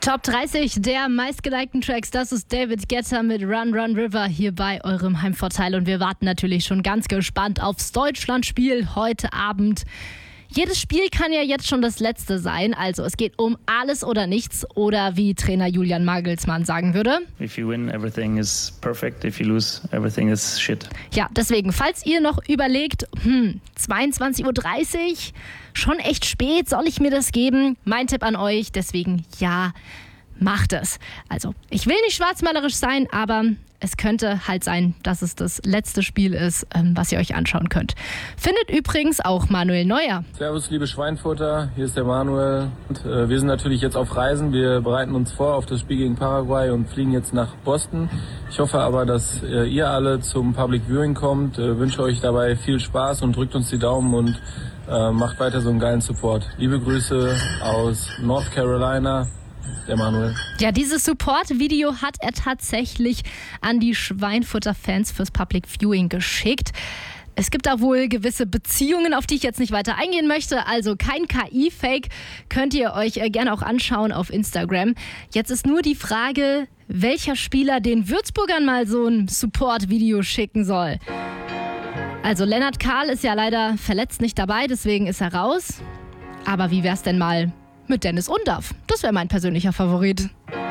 Top 30 der meistgelikten Tracks, das ist David Guetta mit Run Run River hier bei eurem Heimvorteil. Und wir warten natürlich schon ganz gespannt aufs Deutschlandspiel heute Abend. Jedes Spiel kann ja jetzt schon das letzte sein, also es geht um alles oder nichts oder wie Trainer Julian Nagelsmann sagen würde: If you win, everything is perfect. If you lose, everything is shit. Ja, deswegen, falls ihr noch überlegt, 22:30 Uhr, schon echt spät, soll ich mir das geben? Mein Tipp an euch, deswegen ja, macht es. Also, ich will nicht schwarzmalerisch sein, aber es könnte halt sein, dass es das letzte Spiel ist, was ihr euch anschauen könnt. Findet übrigens auch Manuel Neuer. Servus, liebe Schweinfurter, hier ist der Manuel. Und, wir sind natürlich jetzt auf Reisen. Wir bereiten uns vor auf das Spiel gegen Paraguay und fliegen jetzt nach Boston. Ich hoffe aber, dass ihr alle zum Public Viewing kommt. Wünsche euch dabei viel Spaß und drückt uns die Daumen und macht weiter so einen geilen Support. Liebe Grüße aus North Carolina. Der Manuel. Ja, dieses Support-Video hat er tatsächlich an die Schweinfurter-Fans fürs Public Viewing geschickt. Es gibt da wohl gewisse Beziehungen, auf die ich jetzt nicht weiter eingehen möchte. Also kein KI-Fake, könnt ihr euch gerne auch anschauen auf Instagram. Jetzt ist nur die Frage, welcher Spieler den Würzburgern mal so ein Support-Video schicken soll. Also Lennart Kahl ist ja leider verletzt nicht dabei, deswegen ist er raus. Aber wie wär's denn mal mit Dennis Undaff? Das wäre mein persönlicher Favorit.